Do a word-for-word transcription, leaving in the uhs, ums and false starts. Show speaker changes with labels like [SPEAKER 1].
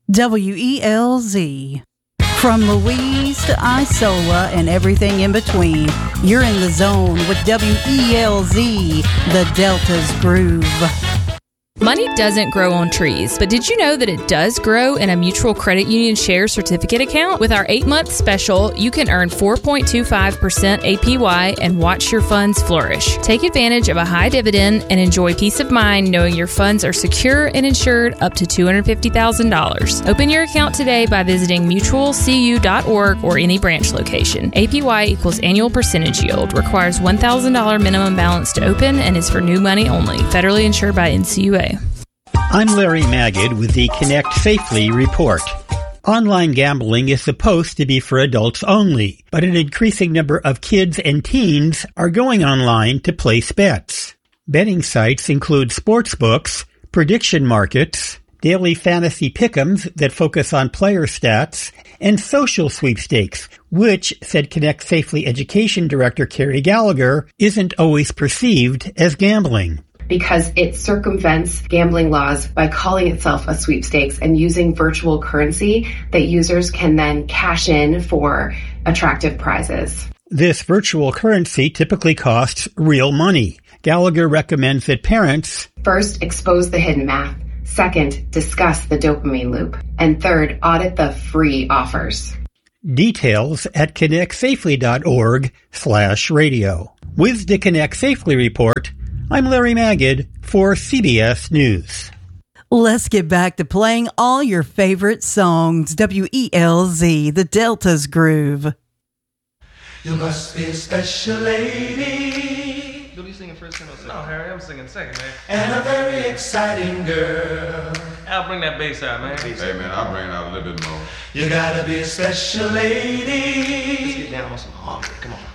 [SPEAKER 1] W E L Z. From Louise to Isola and everything in between, you're in the zone with W E L Z, the Delta's Groove.
[SPEAKER 2] Money doesn't grow on trees, but did you know that it does grow in a Mutual Credit Union Share Certificate account? With our eight-month special, you can earn four point two five percent A P Y and watch your funds flourish. Take advantage of a high dividend and enjoy peace of mind knowing your funds are secure and insured up to two hundred fifty thousand dollars. Open your account today by visiting mutual c u dot org or any branch location. A P Y equals annual percentage yield, requires one thousand dollars minimum balance to open, and is for new money only. Federally insured by N C U A.
[SPEAKER 3] I'm Larry Magid with the Connect Safely report. Online gambling is supposed to be for adults only, but an increasing number of kids and teens are going online to place bets. Betting sites include sportsbooks, prediction markets, daily fantasy pick'ems that focus on player stats, and social sweepstakes, which, said Connect Safely Education Director Carrie Gallagher, isn't always perceived as gambling.
[SPEAKER 4] Because it circumvents gambling laws by calling itself a sweepstakes and using virtual currency that users can then cash in for attractive prizes.
[SPEAKER 3] This virtual currency typically costs real money. Gallagher recommends that parents
[SPEAKER 4] first expose the hidden math, second, discuss the dopamine loop, and third, audit the free offers.
[SPEAKER 3] Details at connectsafely.org slash radio. With the Connect Safely report, I'm Larry Magid for C B S News.
[SPEAKER 1] Let's get back to playing all your favorite songs. W E L Z, the Delta's Groove.
[SPEAKER 5] You must be a special lady.
[SPEAKER 6] You'll be singing first and No, Harry, I'm singing second, man.
[SPEAKER 5] And a very exciting girl.
[SPEAKER 6] I'll bring that bass out, man.
[SPEAKER 7] Hey, man, I'll bring it out a little bit more.
[SPEAKER 5] You gotta be a special lady.
[SPEAKER 6] Let's get down on some harmony. Come on.